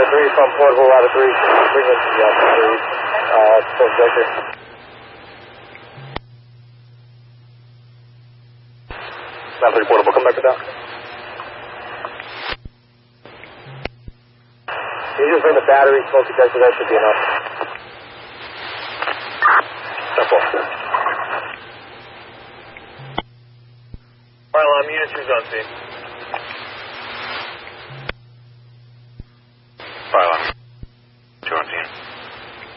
3 from portable latitude 3, bring in the altitude, full vector. Not 3 portable, come back to that. Can you just bring the battery, smoke detector, that should be enough. Simple. Alright, Unit 2's on scene.